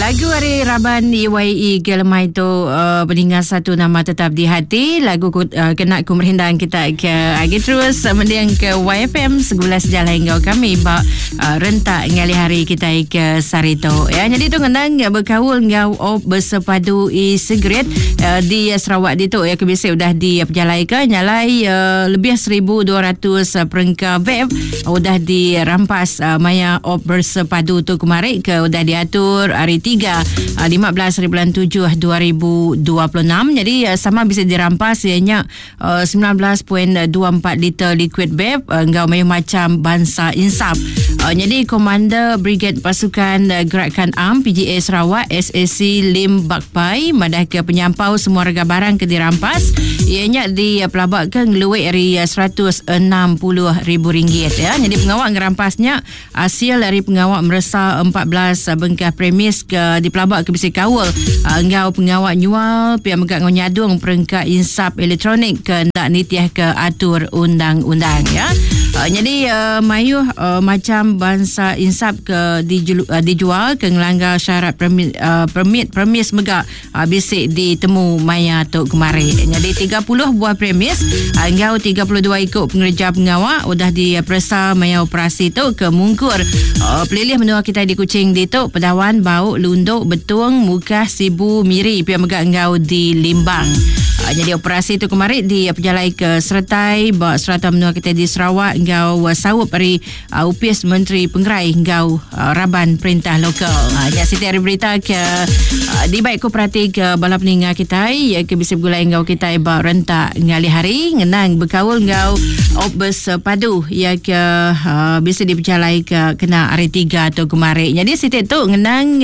Lagu hari Raban EYE Gelemai tu peninggal satu nama tetap di hati. Lagu kena kumerindan kita ke agi terus mendiang ke YFM segula sejalan hingga kami bak rentak ngali hari kita ke Sarito ya. Jadi tu ngenang berkaul ngau bersepadu segret di Sarawak di tu ya, kebisik udah di perjalai ke nyalai lebih 1,200 perengka vape udah dirampas maya bersepadu tu kemarin ke udah diatur hari 3 15 bulan 7 2026. Jadi sama bisa dirampas ianya 19.24 liter liquid vape engkau mayu macam bangsa insaf. Jadi Komander Brigade Pasukan Gerakan Am PGA Sarawak SAC Lim Bakpai madah ke penyampau semua harga barang ke dirampas ianya di pelabak ke ngeluik dari RM160,000 ya. Jadi pengawal ngerampasnya hasil dari pengawal meresa 14 bengkah premis ke di pelabak ke bisi kawal engkau pengawal nyual pihak megak ngau nyadung perengkat insap elektronik ke nak nitiah ke atur undang-undang ya. Jadi mayu macam bangsa insap ke dijual ke ngelanggar syarat premis megak bisik ditemu maya tu kemarin. Jadi 30 buah premis engkau 32 ikut pengerja pengawal udah diperesa maya operasi tu ke mungkur pelilih menua kita di Kuching di tu Pedawan Bau Lunduk Betung Mukah Sibu Miri pihak megak engkau di Limbang. Jadi operasi itu kemarin di perjalai ke Sertai bawa serata menua kita di Sarawak engkau sawup dari UPS Menteri Pengerai engkau Raban Perintah Lokal. Jadi siti hari berita ke di baik kooperatif ke balap peninga kita ya ke bisa gulai engkau kita bawa rentak ngali hari ngenang berkaul engkau bersepadu ya ke bisa diperjalai ke kena hari 3 atau kemarin. Jadi siti tu ngenang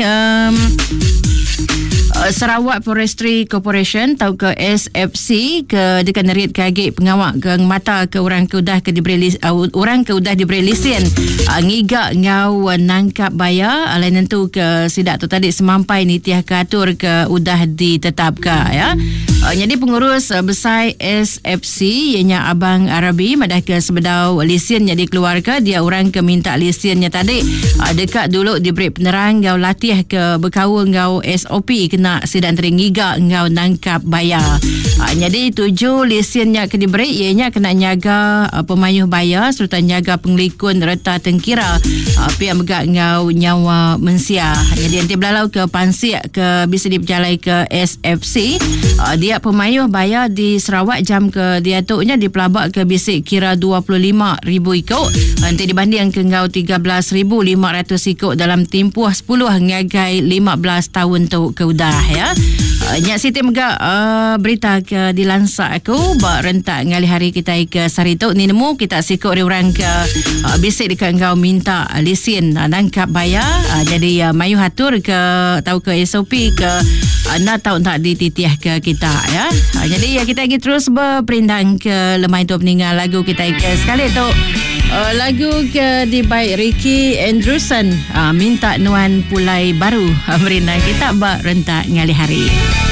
Sarawak Forestry Corporation atau ke SFC ke dekat nerit kagik pengawak ke mata ke orang ke udah ke diberi orang ke udah diberi lesen ngigak ngau nangkap bayar lain tentu ke sidak tu tadi semampai nitiah ke atur ke udah ditetapkan ya. Jadi pengurus besar SFC ianya Abang Arabi madah ke sebedau lesen jadi keluarga dia orang ke minta lesennya tadi dekat dulu diberi penerang ngau latih ke berkaul ngau SOP kena sidang teringiga ngau nangkap bayar. Jadi 7 lesennya ke diberi ianya kena nyaga pemayuh bayar serta nyaga penglikun reta tengkira pihak megak ngau nyawa mensia. Jadi nanti belalau ke Pansik ke bisa diperjalai ke SFC dia pemayuh bayar di Sarawak jam ke dia tuknya di pelabak ke bisik kira 25,000 ikut nanti dibanding ke ngau 13,500 ikut dalam tempoh 10 ngagai 15 tahun tu ke udah ya. Nyak Siti megak berita ke dilansak aku bak rentak ngali hari kita ke Sarito ni nemu kita sikut orang ke bisik dekat engkau minta lesen nangkap bayar jadi mayu hatur ke tahu ke SOP ke nak tahu tak dititiah ke kita ya. Jadi ya kita lagi terus berperindang ke lemai tu peninggal lagu kita ke sekali tu lagu ke di baik Ricky Andrewson minta nuan pulai baru merina kita bak rentak ngali hari.